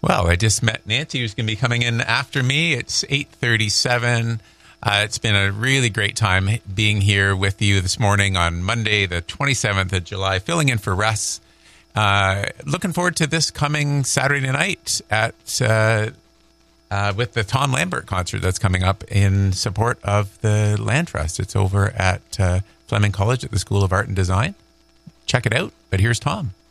Well, I just met Nancy, who's going to be coming in after me. It's 8:37. It's been a really great time being here with you this morning on Monday, the 27th of July, filling in for Russ. Looking forward to this coming Saturday night at with the Tom Lambert concert that's coming up in support of the Land Trust. It's over at Fleming College at the School of Art and Design. Check it out. But here's Tom.